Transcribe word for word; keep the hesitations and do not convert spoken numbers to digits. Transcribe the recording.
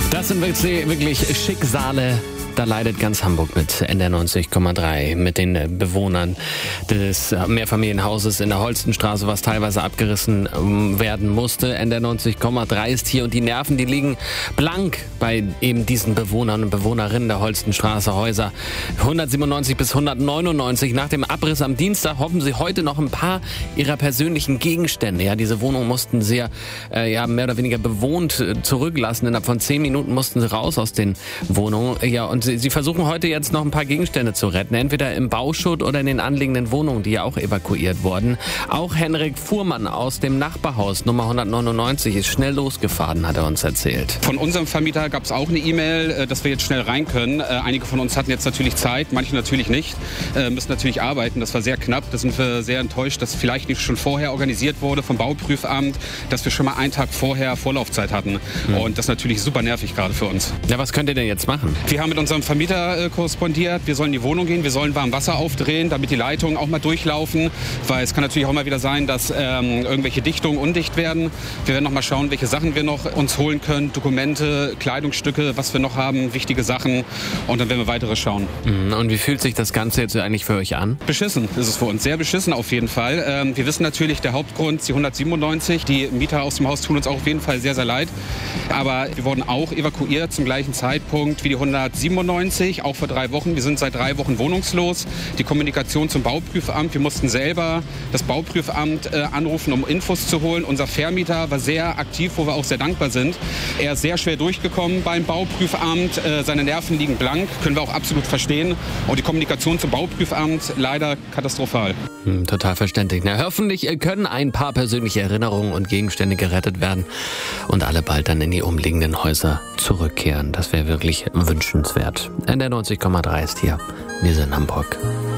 Das sind wirklich, wirklich Schicksale. Da leidet ganz Hamburg mit N D R neunzig Komma drei, mit den Bewohnern des Mehrfamilienhauses in der Holstenstraße, was teilweise abgerissen werden musste. N D R neunzig Komma drei ist hier und die Nerven, die liegen blank bei eben diesen Bewohnern und Bewohnerinnen der Holstenstraße. Häuser hundertsiebenundneunzig bis hundertneunundneunzig. Nach dem Abriss am Dienstag hoffen sie heute noch ein paar ihrer persönlichen Gegenstände. Ja, diese Wohnung mussten sie ja, äh, ja mehr oder weniger bewohnt äh, zurücklassen. Innerhalb von zehn Minuten mussten sie raus aus den Wohnungen. Ja, und sie, sie versuchen heute jetzt noch ein paar Gegenstände zu retten. Entweder im Bauschutt oder in den anliegenden Wohnungen, die ja auch evakuiert wurden. Auch Henrik Fuhrmann aus dem Nachbarhaus Nummer hundertneunundneunzig ist schnell losgefahren, hat er uns erzählt. Von unserem Vermieter gab es auch eine E-Mail, dass wir jetzt schnell rein können. Einige von uns hatten jetzt natürlich Zeit, manche natürlich nicht, müssen natürlich arbeiten. Das war sehr knapp, da sind wir sehr enttäuscht, dass vielleicht nicht schon vorher organisiert wurde vom Bauprüfamt, dass wir schon mal einen Tag vorher Vorlaufzeit hatten. Mhm. Und das ist natürlich super nervig gerade für uns. Ja, was könnt ihr denn jetzt machen? Wir haben mit unserem Vermieter äh, korrespondiert, wir sollen in die Wohnung gehen, wir sollen warm Wasser aufdrehen, damit die Leitungen auch mal durchlaufen, weil es kann natürlich auch mal wieder sein, dass ähm, irgendwelche Dichtungen undicht werden. Wir werden noch mal schauen, welche Sachen wir noch uns holen können, Dokumente, Kleidungsstücke, was wir noch haben, wichtige Sachen, und dann werden wir weitere schauen. Und wie fühlt sich das Ganze jetzt eigentlich für euch an? Beschissen ist es für uns, sehr beschissen auf jeden Fall. Ähm, wir wissen natürlich, der Hauptgrund ist die hundertsiebenundneunzig. Die Mieter aus dem Haus tun uns auch auf jeden Fall sehr, sehr leid. Aber wir wurden auch evakuiert zum gleichen Zeitpunkt wie die hundertsiebenundneunzig, auch vor drei Wochen. Wir sind seit drei Wochen wohnungslos. Die Kommunikation zum Bauprüfamt, wir mussten selber das Bauprüfamt äh, anrufen, um Infos zu holen. Unser Vermieter war sehr aktiv, wo wir auch sehr dankbar sind. Er ist sehr schwer durchgekommen beim Bauprüfamt. Äh, seine Nerven liegen blank, können wir auch absolut verstehen. Und die Kommunikation zum Bauprüfamt leider katastrophal. Hm, total verständlich. Na, hoffentlich können ein paar persönliche Erinnerungen und Gegenstände gerettet werden und alle bald dann in die umliegenden Häuser zurückkehren. Das wäre wirklich wünschenswert. N D R neunzig Komma drei ist hier. Wir sind in Hamburg.